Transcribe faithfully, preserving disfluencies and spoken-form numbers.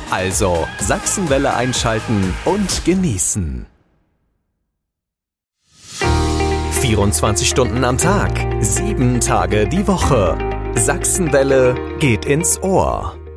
Also Sachsenwelle einschalten und genießen. vierundzwanzig Stunden am Tag, sieben Tage die Woche. Sachsenwelle geht ins Ohr.